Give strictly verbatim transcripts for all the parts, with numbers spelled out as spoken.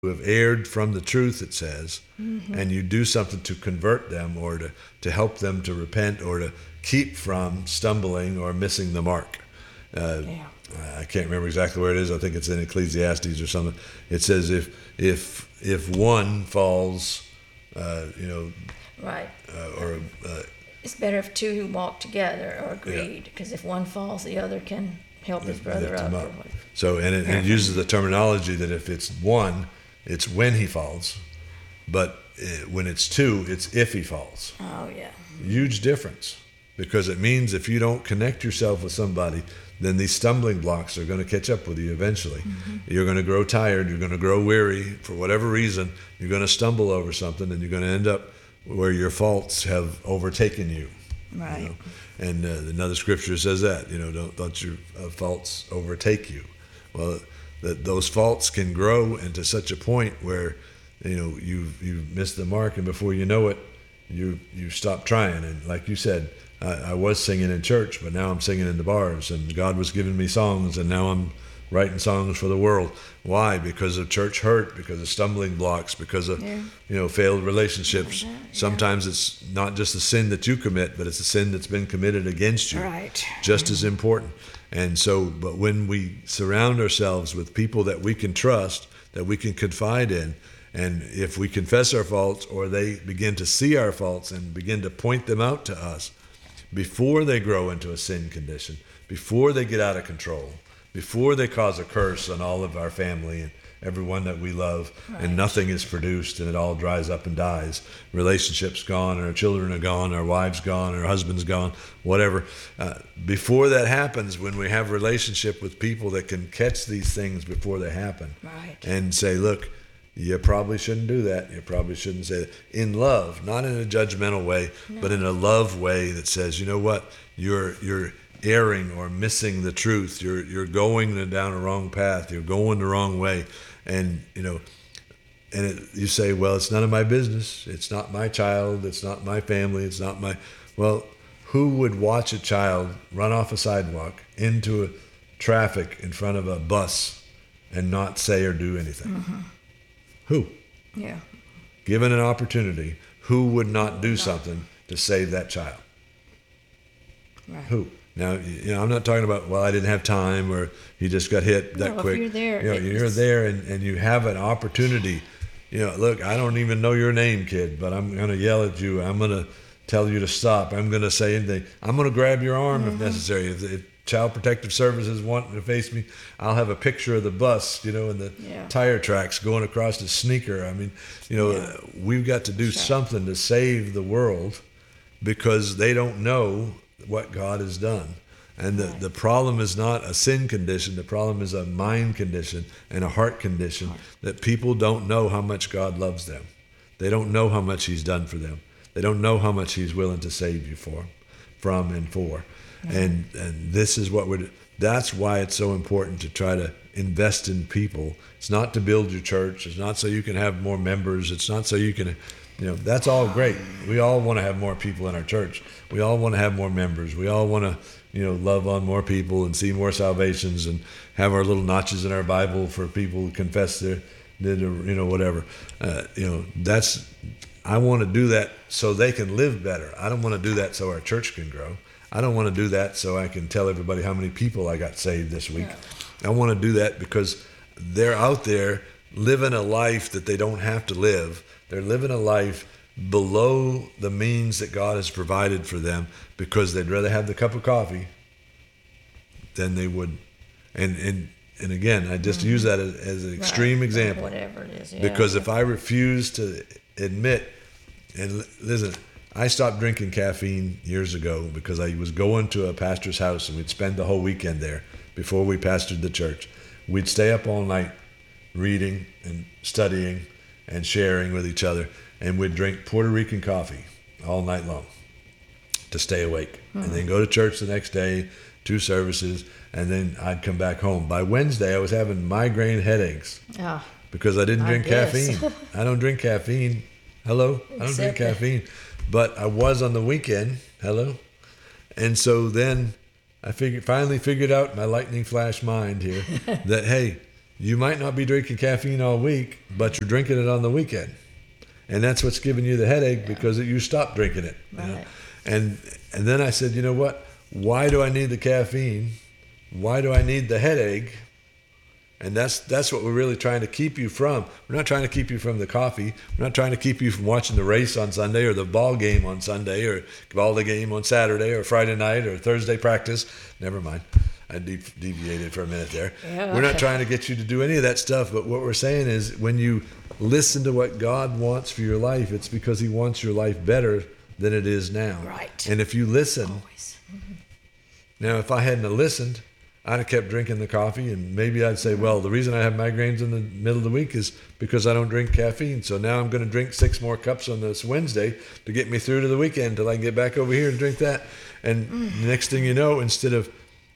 who have erred from the truth, it says, mm-hmm. and you do something to convert them or to, to help them to repent or to keep from stumbling or missing the mark. Uh, yeah. I can't remember exactly where it is. I think it's in Ecclesiastes or something. It says if if if one falls, uh, you know, right, uh, or uh, it's better if two who walk together are agreed, because yeah. if one falls, the other can help his brother up. up. So, and it, and it uses the terminology that if it's one, it's when he falls, but it, when it's two, it's if he falls. Oh yeah, huge difference, because it means if you don't connect yourself with somebody, then these stumbling blocks are going to catch up with you eventually. Mm-hmm. You're going to grow tired. You're going to grow weary. For whatever reason, you're going to stumble over something, and you're going to end up where your faults have overtaken you. Right. You know? And uh, another scripture says that, you know, don't, don't your uh, faults overtake you. Well, that those faults can grow into such a point where, you know, you've, you've missed the mark, and before you know it, you you stop trying. And like you said, I, I was singing in church, but now I'm singing in the bars, and God was giving me songs, and now I'm writing songs for the world. Why? Because of church hurt, because of stumbling blocks, because of yeah. you know failed relationships. Yeah. Sometimes it's not just a sin that you commit, but it's a sin that's been committed against you. Right. Just yeah. as important. And so, but when we surround ourselves with people that we can trust, that we can confide in, and if we confess our faults, or they begin to see our faults and begin to point them out to us, before they grow into a sin condition, before they get out of control, before they cause a curse on all of our family and everyone that we love, right. and nothing is produced and it all dries up and dies. Relationships gone, our children are gone, our wives gone, our husbands gone, whatever. Uh, before that happens, when we have a relationship with people that can catch these things before they happen, right. and say, look, you probably shouldn't do that. You probably shouldn't say that. In love, not in a judgmental way, no. but in a love way that says, you know what, you're you're erring or missing the truth. You're you're going down a wrong path. You're going the wrong way, and you know, and it, you say, well, it's none of my business. It's not my child. It's not my family. It's not my. Well, who would watch a child run off a sidewalk into a traffic in front of a bus and not say or do anything? Mm-hmm. Who? Yeah. Given an opportunity, who would not do something to save that child? Right. Who? Now, you know, I'm not talking about, well, I didn't have time, or he just got hit that no, quick. If you're there, you know, you're there and, and you have an opportunity. You know, look, I don't even know your name, kid, but I'm going to yell at you. I'm going to tell you to stop. I'm going to say anything. I'm going to grab your arm mm-hmm. if necessary. If, if Child Protective Services want to face me, I'll have a picture of the bus, you know, and the yeah. tire tracks going across the sneaker. I mean, you know, yeah. we've got to do sure. something to save the world, because they don't know what God has done. And the, right. the problem is not a sin condition. The problem is a mind condition and a heart condition, heart. that people don't know how much God loves them. They don't know how much he's done for them. They don't know how much he's willing to save you for, from and for. Yeah. And and this is what we're, that's why it's so important to try to invest in people. It's not to build your church. It's not so you can have more members. It's not so you can, you know, that's all great. We all want to have more people in our church. We all want to have more members. We all want to, you know, love on more people and see more salvations and have our little notches in our Bible for people who confess their, their you know, whatever. Uh, you know, that's, I want to do that so they can live better. I don't want to do that so our church can grow. I don't want to do that so I can tell everybody how many people I got saved this week. Yeah. I want to do that because they're out there living a life that they don't have to live. They're living a life below the means that God has provided for them, because they'd rather have the cup of coffee than they would. And and, and again, I just mm-hmm. use that as, as an extreme right. example. Whatever it is. Yeah. Because if I refuse to admit, and listen, I stopped drinking caffeine years ago because I was going to a pastor's house and we'd spend the whole weekend there before we pastored the church. We'd stay up all night reading and studying and sharing with each other, and we'd drink Puerto Rican coffee all night long to stay awake. Mm-hmm. And then go to church the next day, two services, and then I'd come back home. By Wednesday, I was having migraine headaches oh, because I didn't I drink guess. caffeine. I don't drink caffeine. Hello? I don't Except drink caffeine. But I was on the weekend. Hello? And so then I figured, finally figured out my lightning flash mind here that, hey, you might not be drinking caffeine all week, but you're drinking it on the weekend. And that's what's giving you the headache yeah. because you stopped drinking it. Right. You know? And and then I said, you know what? Why do I need the caffeine? Why do I need the headache? And that's that's what we're really trying to keep you from. We're not trying to keep you from the coffee. We're not trying to keep you from watching the race on Sunday or the ball game on Sunday or ball the game on Saturday or Friday night or Thursday practice. Never mind. I de- deviated for a minute there. Yeah, we're not okay. trying to get you to do any of that stuff, but what we're saying is when you listen to what God wants for your life, it's because he wants your life better than it is now. Right. And if you listen, Always. Mm-hmm. Now if I hadn't have listened, I'd have kept drinking the coffee, and maybe I'd say, well, the reason I have migraines in the middle of the week is because I don't drink caffeine. So now I'm going to drink six more cups on this Wednesday to get me through to the weekend till I can get back over here and drink that. And mm. the next thing you know, instead of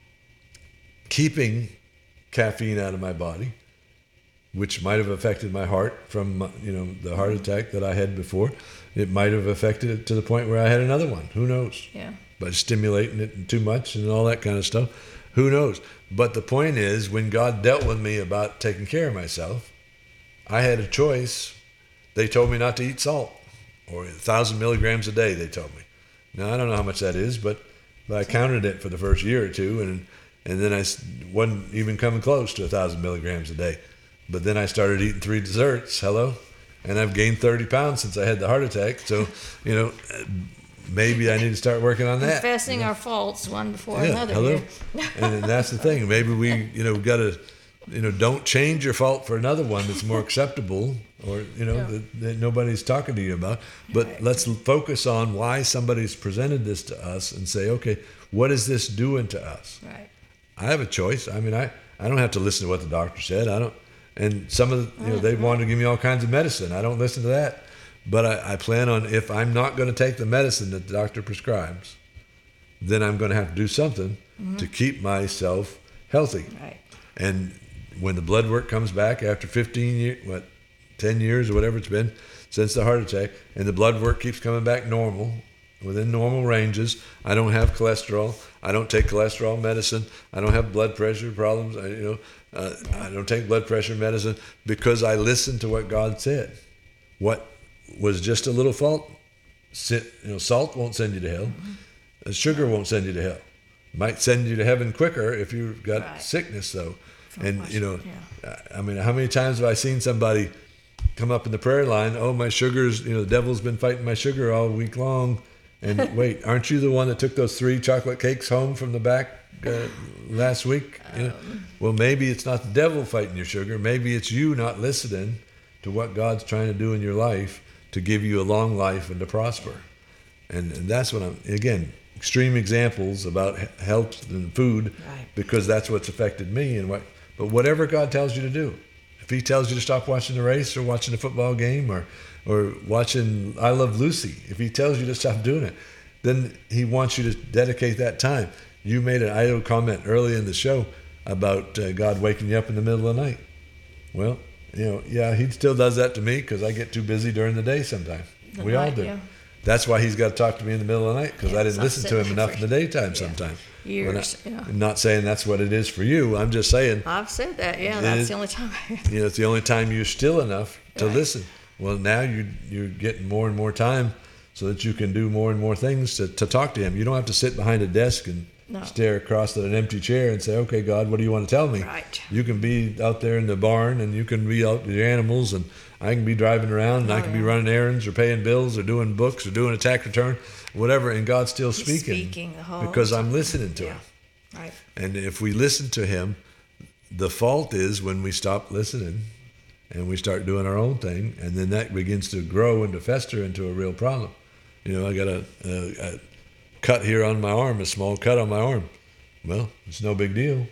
keeping caffeine out of my body, which might have affected my heart from, you know, the heart attack that I had before, it might have affected it to the point where I had another one. Who knows? Yeah. By stimulating it too much and all that kind of stuff. Who knows? But the point is, when God dealt with me about taking care of myself, I had a choice. They told me not to eat salt, or a thousand milligrams a day, they told me. Now, I don't know how much that is, but, but I counted it for the first year or two, and and then I wasn't even coming close to a thousand milligrams a day. But then I started eating three desserts, hello, and I've gained thirty pounds since I had the heart attack. So, you know, maybe I need to start working on that. Confessing you know? our faults one before yeah, another. Hello. Here. And that's the thing. Maybe we, you know, got to, you know, don't change your fault for another one that's more acceptable, or you know, yeah. that, that nobody's talking to you about. But right. let's focus on why somebody's presented this to us and say, okay, what is this doing to us? Right. I have a choice. I mean, I, I don't have to listen to what the doctor said. I don't. And some of the, you know, they want to give me all kinds of medicine. I don't listen to that. But I, I plan on, if I'm not going to take the medicine that the doctor prescribes, then I'm going to have to do something mm-hmm. to keep myself healthy. Right. And when the blood work comes back after fifteen years, what, ten years or whatever it's been since the heart attack, and the blood work keeps coming back normal, within normal ranges, I don't have cholesterol, I don't take cholesterol medicine, I don't have blood pressure problems, I, you know, uh, I don't take blood pressure medicine because I listened to what God said. What was just a little fault, sit, you know, salt won't send you to hell. Mm-hmm. Sugar won't send you to hell. Might send you to heaven quicker if you've got right. sickness, though. From and, Washington, you know, yeah. I mean, how many times have I seen somebody come up in the prayer line, oh, my sugar's, you know, the devil's been fighting my sugar all week long. And wait, aren't you the one that took those three chocolate cakes home from the back uh, last week? You know? um, well, maybe it's not the devil fighting your sugar. Maybe it's you not listening to what God's trying to do in your life to give you a long life and to prosper. And, and that's what I'm, again, extreme examples about health and food, right. because that's what's affected me. And what, but whatever God tells you to do, if he tells you to stop watching the race or watching the football game or or watching I Love Lucy, if he tells you to stop doing it, then he wants you to dedicate that time. You made an idle comment early in the show about uh, God waking you up in the middle of the night. Well, you know, yeah, he still does that to me because I get too busy during the day sometimes. The we night, all do. Yeah. That's why he's got to talk to me in the middle of the night, because yeah, I didn't listen to him enough in the daytime yeah. sometimes. Years, I, yeah. I'm not saying that's what it is for you. I'm just saying. I've said that, yeah. That's it, the only time. You know, it's the only time you're still enough to right. listen. Well, now you, you're getting more and more time so that you can do more and more things to, to talk to him. You don't have to sit behind a desk and no. stare across at an empty chair and say, okay, God, what do you want to tell me? Right. You can be out there in the barn and you can be out with your animals, and I can be driving around and oh, I can yeah. be running errands or paying bills or doing books or doing a tax return, whatever, and God's still He's speaking, speaking the whole because time. I'm listening to yeah. him. Right. And if we listen to him, the fault is when we stop listening and we start doing our own thing, and then that begins to grow and to fester into a real problem. You know, I got a, a, a cut here on my arm, a small cut on my arm. Well, it's no big deal.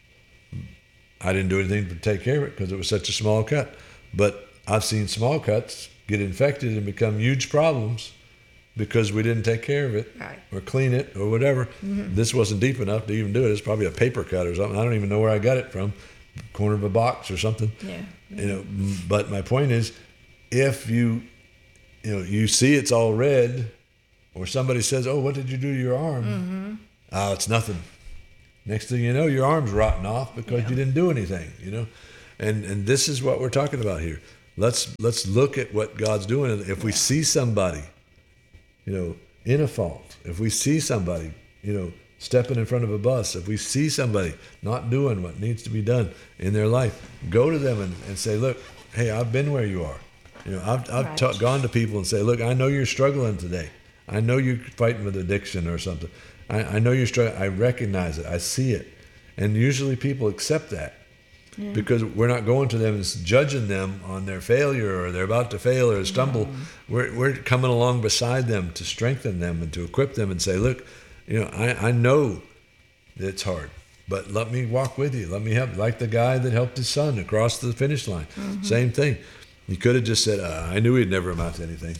I didn't do anything to take care of it because it was such a small cut. But I've seen small cuts get infected and become huge problems because we didn't take care of it right. or clean it or whatever. Mm-hmm. This wasn't deep enough to even do it. It's probably a paper cut or something. I don't even know where I got it from, corner of a box or something. Yeah. Mm-hmm. You know, but my point is, if you, you know, you see it's all red, or somebody says, "Oh, what did you do to your arm?" Mm-hmm. Oh, it's nothing. Next thing you know, your arm's rotting off because yeah. you didn't do anything. You know, And and this is what we're talking about here. Let's let's look at what God's doing. If we see somebody, you know, in a fault, if we see somebody, you know, stepping in front of a bus, if we see somebody not doing what needs to be done in their life, go to them and, and say, look, hey, I've been where you are. You know, I've I've Right. ta- gone to people and say, look, I know you're struggling today. I know you're fighting with addiction or something. I, I know you're struggling. I recognize it. I see it. And usually people accept that Yeah. because we're not going to them and judging them on their failure or they're about to fail or stumble. We're we're coming along beside them to strengthen them and to equip them and say, look, you know, I, I know that it's hard, but let me walk with you. Let me help. Like the guy that helped his son across the finish line. Same thing. He could have just said, uh, I knew he'd never amount to anything.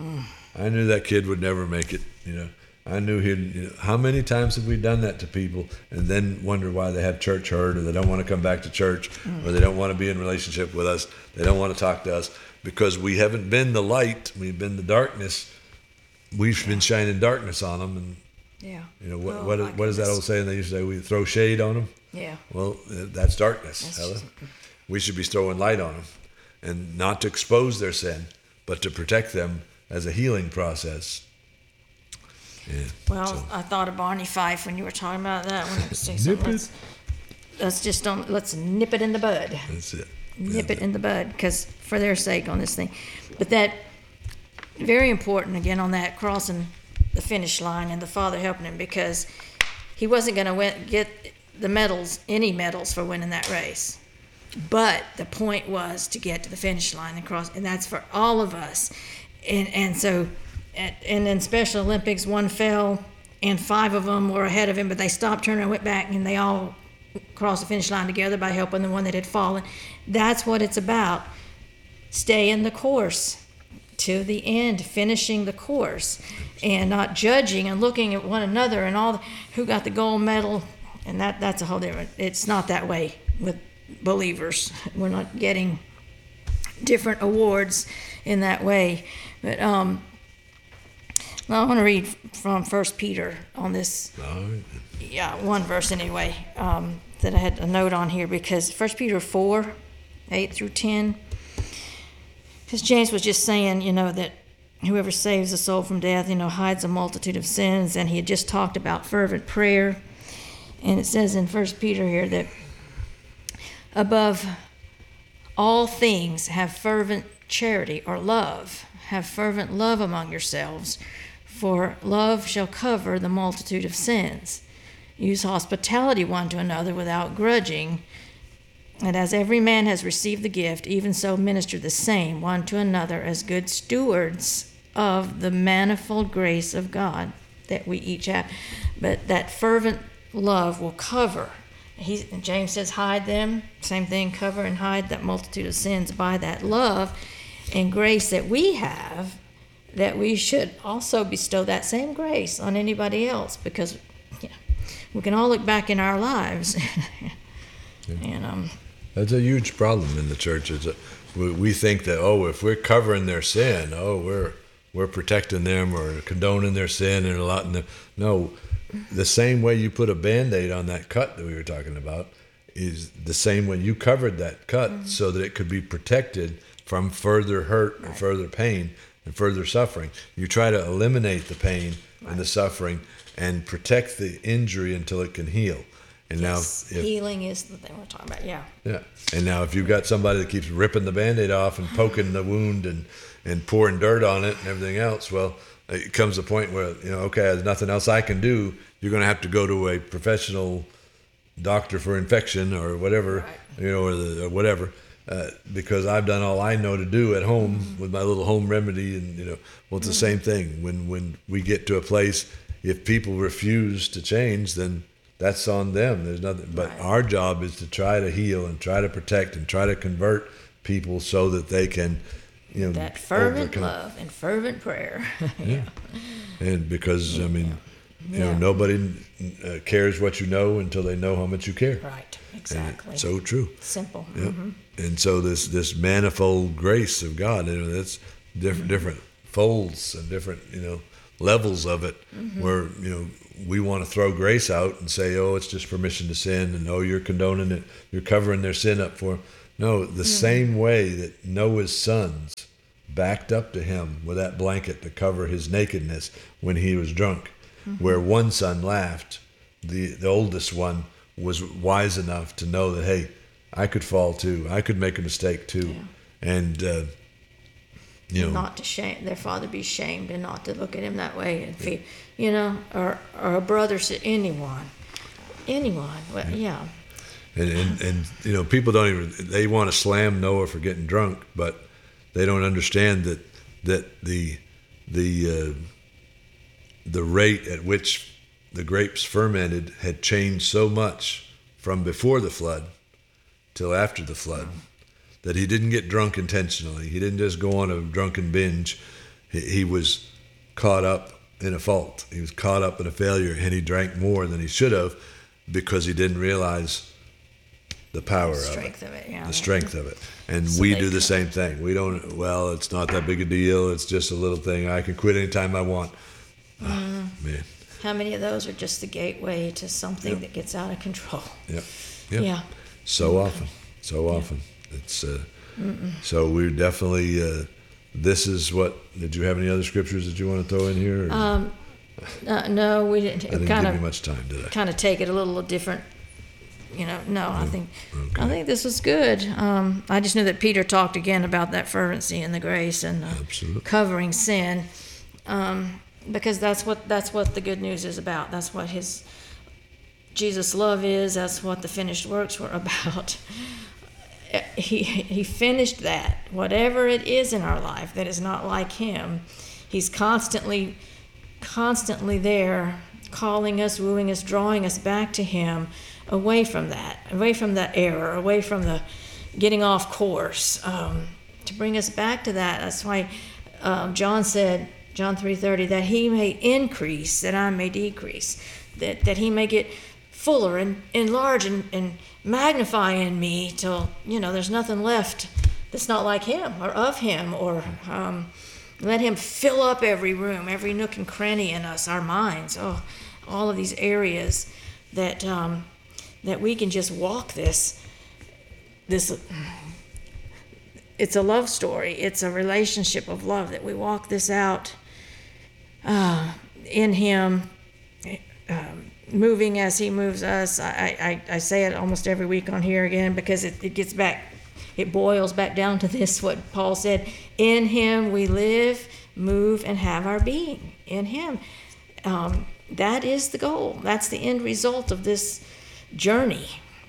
I knew that kid would never make it, you know. I knew he'd, you know, how many times have we done that to people and then wonder why they have church hurt or they don't want to come back to church or they don't want to be in relationship with us. They don't want to talk to us because we haven't been the light. We've been the darkness. We've been shining darkness on them. And, Yeah. you know, what, Oh, what, my what is that goodness. old saying they used to say? We throw shade on them. Yeah. Well, uh, that's darkness. That's Helen. just- We should be throwing light on them and not to expose their sin, but to protect them as a healing process. Yeah. Well, so- I thought of Barney Fife when you were talking about that. When you say Nip something, it. let's, let's just don't let's nip it in the bud. That's it. Nip it in the bud, because for their sake on this thing. But that very important again on that crossing the finish line and the Father helping him, because he wasn't going to get the medals, any medals for winning that race. But the point was to get to the finish line and cross, and that's for all of us. And and so, at, and in Special Olympics, one fell, and five of them were ahead of him, but they stopped, turned, and went back, and they all crossed the finish line together by helping the one that had fallen. That's what it's about. Stay in the course to the end, finishing the course, and not judging and looking at one another and all the, who got the gold medal, and that that's a whole different. It's not that way with believers. We're not getting different awards in that way. But um, now I want to read from First Peter on this. All right. Yeah, one verse anyway, um, that I had a note on here, because First Peter four, eight through ten, because James was just saying, you know, that whoever saves a soul from death, you know, hides a multitude of sins, and he had just talked about fervent prayer. And it says in First Peter here that above all things have fervent charity or love, have fervent love among yourselves, for love shall cover the multitude of sins. Use hospitality one to another without grudging, and as every man has received the gift, even so minister the same one to another as good stewards of the manifold grace of God that we each have. But that fervent love will cover. He, James says, hide them. Same thing, cover and hide that multitude of sins by that love and grace that we have, that we should also bestow that same grace on anybody else, because you know, we can all look back in our lives. and um, That's a huge problem in the church. It's a, we, we think that, oh, if we're covering their sin, oh, we're we're protecting them or condoning their sin and a lot. The, no, the same way you put a Band-Aid on that cut that we were talking about is the same way you covered that cut mm-hmm. so that it could be protected from further hurt and further pain and further suffering. You try to eliminate the pain right. and the suffering and protect the injury until it can heal. And yes, now, if, healing is the thing we're talking about. Yeah. Yeah. And now, if you've got somebody that keeps ripping the Band-Aid off and poking the wound and, and pouring dirt on it and everything else, well, it comes a point where, you know, okay, there's nothing else I can do. You're going to have to go to a professional doctor for infection or whatever, right. you know, or, the, or whatever, uh, because I've done all I know to do at home mm-hmm. with my little home remedy. And, you know, well, it's mm-hmm. the same thing. When, when we get to a place, if people refuse to change, then that's on them. There's nothing, but right. our job is to try to heal and try to protect and try to convert people so that they can, you know, that fervent overcome. love and fervent prayer. yeah. yeah. And because, I mean, yeah. you know, yeah. nobody uh, cares what you know until they know how much you care. Right. Exactly. And so true. Simple. Yeah. Mm-hmm. And so this, this manifold grace of God, you know, that's different, mm-hmm. different folds and different, you know, levels of it mm-hmm. where, you know, we want to throw grace out and say, oh, it's just permission to sin, and oh, you're condoning it, you're covering their sin up for them. No, the mm. same way that Noah's sons backed up to him with that blanket to cover his nakedness when he was drunk, mm-hmm. where one son laughed, the, the oldest one was wise enough to know that, hey, I could fall too. I could make a mistake too. Yeah. And, uh, you know. Not to shame, their father be shamed and not to look at him that way. And yeah. You know, or, or a brother to anyone. Anyone, well, yeah. And, and, and, you know, people don't even, they want to slam Noah for getting drunk, but they don't understand that that the the uh, the rate at which the grapes fermented had changed so much from before the flood till after the flood that he didn't get drunk intentionally. He didn't just go on a drunken binge. He, he was caught up in a fault. He was caught up in a failure, and he drank more than he should have because he didn't realize the power the strength of it, of it yeah. the strength of it. And so we do the same thing. We don't, well, it's not that big a deal. It's just a little thing. I can quit anytime I want. Mm. Oh, man. How many of those are just the gateway to something yep. that gets out of control? Yep. Yep. Yeah. So mm. often. So often. Yeah. It's uh, so we're definitely, uh, this is what, did you have any other scriptures that you want to throw in here? Or? Um, uh, no, we didn't. I didn't kinda, give you much time, did I? Kind of take it a little different. You know, no, I think okay. I think this was good. Um, I just knew that Peter talked again about that fervency and the grace and uh, covering sin, um, because that's what that's what the good news is about. That's what his Jesus' love is. That's what the finished works were about. He he finished that. Whatever it is in our life that is not like him, he's constantly, constantly there, calling us, wooing us, drawing us back to him. Away from that, away from that error, away from the getting off course, um, to bring us back to that. That's why um, John said, John three thirty, that he may increase, that I may decrease, that, that he may get fuller and enlarge and, and magnify in me till, you know, there's nothing left that's not like him or of him, or um, let him fill up every room, every nook and cranny in us, our minds, oh, all of these areas that... Um, that we can just walk this, this, it's a love story. It's a relationship of love that we walk this out uh, in him, um, moving as he moves us. I, I, I say it almost every week on here again because it, it gets back, it boils back down to this, what Paul said, in him we live, move, and have our being. In him. Um, that is the goal. That's the end result of this journey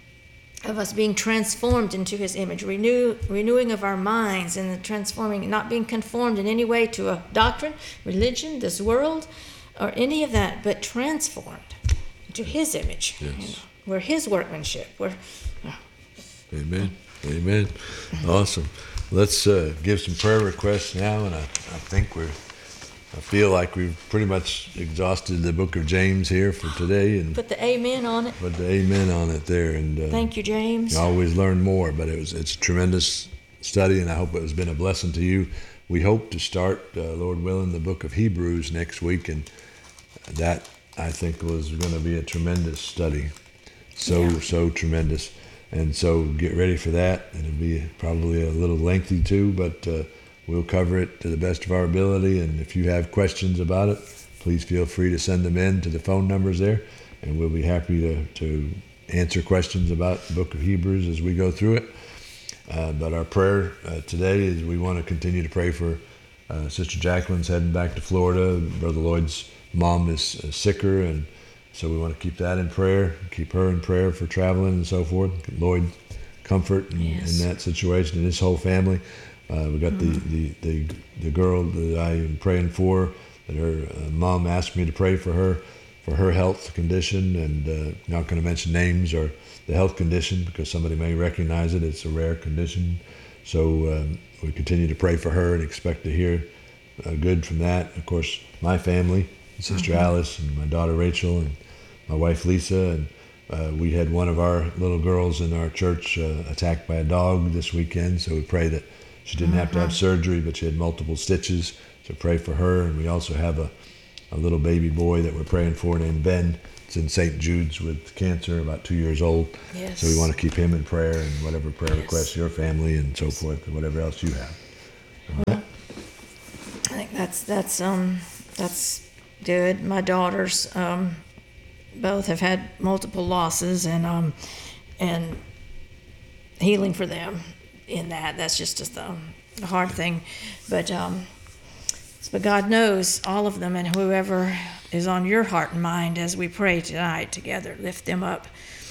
of us being transformed into his image, renew, renewing of our minds, and the transforming, not being conformed in any way to a doctrine, religion, this world, or any of that, but transformed into his image. Yes. You know, we're his workmanship. We're, oh. Amen. Amen. Awesome. Let's uh, give some prayer requests now, and I, I think we're I feel like we've pretty much exhausted the book of James here for today, and put the amen on it. Put the amen on it there, and uh, thank you, James. You always learn more, but it was it's a tremendous study, and I hope it has been a blessing to you. We hope to start, uh, Lord willing, the book of Hebrews next week, and that I think was going to be a tremendous study, so yeah. so tremendous, and so get ready for that. It'll be probably a little lengthy too, but. Uh, We'll cover it to the best of our ability, and if you have questions about it, please feel free to send them in to the phone numbers there, and we'll be happy to, to answer questions about the book of Hebrews as we go through it. Uh, but our prayer uh, today is we want to continue to pray for uh, Sister Jacqueline's heading back to Florida. Brother Lloyd's mom is uh, sicker, and so we want to keep that in prayer, keep her in prayer for traveling and so forth. Lloyd comfort in, yes. in that situation and his whole family. Uh, we got mm-hmm. the, the, the, the girl that I am praying for, that her uh, mom asked me to pray for her, for her health condition, and uh, not going to mention names or the health condition because somebody may recognize it. It's a rare condition. So um, we continue to pray for her and expect to hear uh, good from that. Of course, my family, Sister mm-hmm. Alice and my daughter Rachel and my wife Lisa, and uh, we had one of our little girls in our church uh, attacked by a dog this weekend, so we pray that she didn't uh-huh. have to have surgery, but she had multiple stitches. So pray for her. And we also have a a little baby boy that we're praying for named Ben. It's in Saint Jude's with cancer, about two years old. Yes. So we want to keep him in prayer and whatever prayer Yes. requests your family and so forth, and whatever else you have. All right. I think that's that's um that's good. My daughters um both have had multiple losses, and um and healing for them in that. That's just a, um, a hard thing, but um but God knows all of them, and whoever is on your heart and mind as we pray tonight together, lift them up.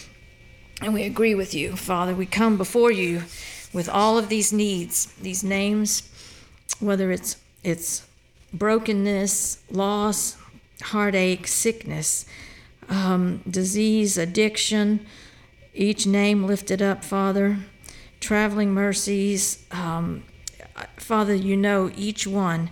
And we agree with you, Father. We come before you with all of these needs, these names, whether it's it's brokenness, loss, heartache, sickness, um, disease, addiction, each name lifted up, Father, traveling mercies. Um, Father, you know each one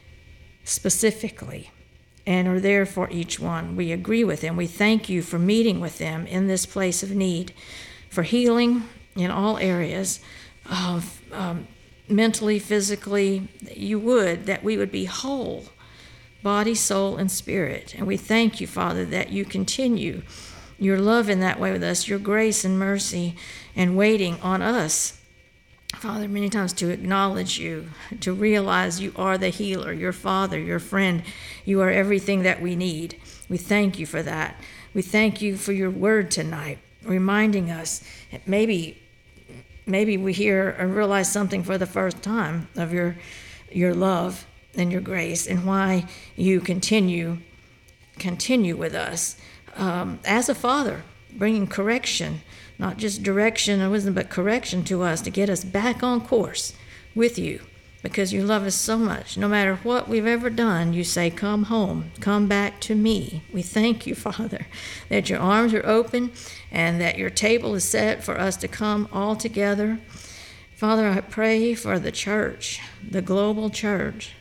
specifically and are there for each one. We agree with them. We thank you for meeting with them in this place of need, for healing in all areas of um, mentally, physically. You would, that we would be whole, body, soul, and spirit. And we thank you, Father, that you continue your love in that way with us, your grace and mercy, and waiting on us, Father, many times to acknowledge you, to realize you are the healer, your Father, your friend. You are everything that we need. We thank you for that. We thank you for your word tonight, reminding us that maybe maybe we hear and realize something for the first time of your your love and your grace, and why you continue continue with us um, as a Father, bringing correction, not just direction and wisdom, but correction to us to get us back on course with you, because you love us so much. No matter what we've ever done, you say, come home, come back to me. We thank you, Father, that your arms are open and that your table is set for us to come all together. Father, I pray for the church, the global church,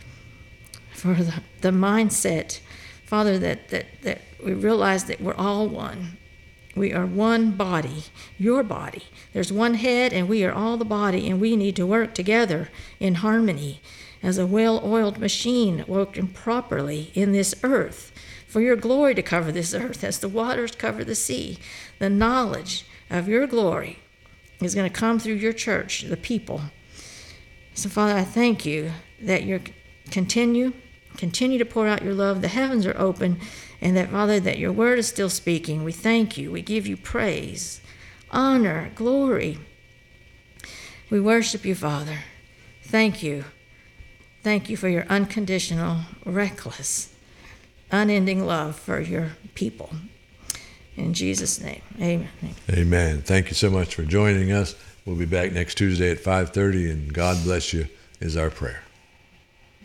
for the, the mindset, Father, that, that, that we realize that we're all one. We are one body, your body. There's one head, and we are all the body, and we need to work together in harmony as a well-oiled machine working properly in this earth for your glory to cover this earth as the waters cover the sea. The knowledge of your glory is going to come through your church, the people. So, Father, I thank you that you continue, continue to pour out your love. The heavens are open. And that, Father, that your word is still speaking. We thank you. We give you praise, honor, glory. We worship you, Father. Thank you. Thank you for your unconditional, reckless, unending love for your people. In Jesus' name, amen. Amen. Thank you so much for joining us. We'll be back next Tuesday at five thirty, and God bless you is our prayer.